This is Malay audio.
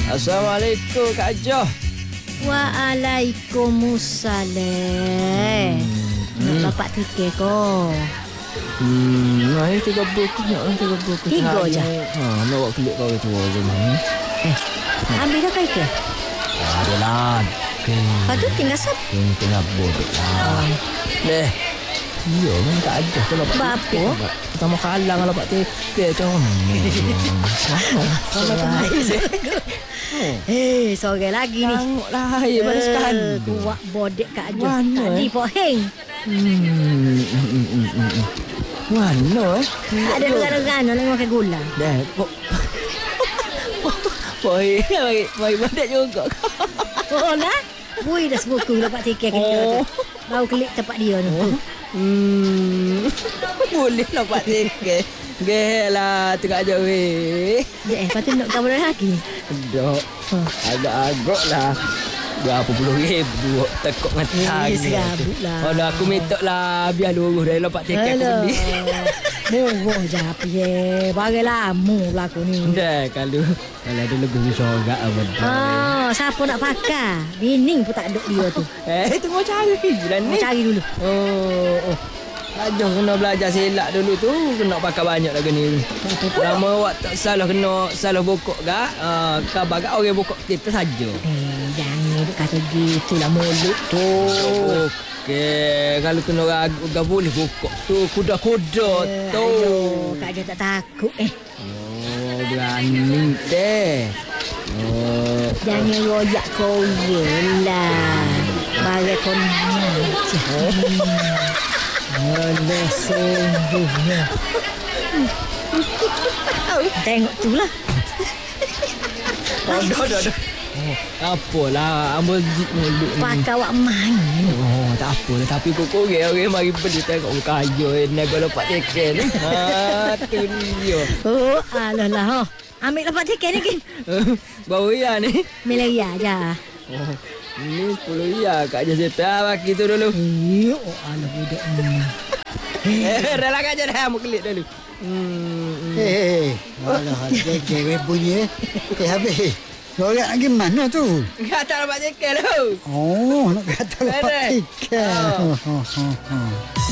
Assalamualaikum Kak Joh. Waalaikumsalam. Nak dapat tiket ko. Ini 3 buku nak 3 buku. 3 je. Nak buat kelik kau tu je. Ambil dah tiket. Ada lah. Lepas tu tinggal sap. Tengah bodoh. Iya kan tak ada kalau Bapa? Kita mau kalang kalau pak tiket Sore lagi ni. Tengoklah ya pada sekali. Kuat bodek Kak Jo. Mana, Tadi Pok Heng. Mana Tak ada dengar-dengar nak makan gula. Dah Boy badak juga. Oh lah. Bui dah sebuku dapat tiket kita tu. Baru klik tempat dia tu. Boleh dapat tiket. Gelah tengah je weh. Lepas tu nak kabar lagi. Dok. Agak-agak lah. Berapa puluh ribu tekuk dengan tang. Serabut lah. Oh dah aku minta lah biar luruh dah dapat tiket aku beli. Murah je apa ye. Bagi lama pula aku ni. Dah kalau ada lebih sorak apa dah. Siapa nak pakai? Bining pun tak ada dia tu. Itu mau cari bulan ni. Mau cari dulu. Oh. Ajong kena belajar silap dulu tu. Kena pakai banyak lagi ni. Lama awak tak salah bokok gak. Khabar gak orang bokok kita saja. Jangan duk kata gitu lah mulut tu. Okey, kalau kena ragu gak boleh bokok tu. Kuda-kuda tu. Aduh, Kak Jo tak takut Oh, berani deh. Oh. Jangan royak kau yelah. Bagi kau ni je. Alah sungguhnya. Tengok tu lah. Dah. Apalah, ambil gigit mulut ni. Pakai awak main ni. Tak apa. Tapi kau orang mari beli tengok kaya ni kalau dapat tiket ni. Tu dia. Alah lah. Ambil dapat tiket ni. Baru ya ni. Melaria je. Ini 10 ya Kak Joseph. Bagi tu dulu. Alah budak ni. Relax aja dah, mau klik dulu. Alah, dia bunyi. Habis. Lorak lagi mana tu? Kata dapat tiket tu. Nak kata dapat tiket.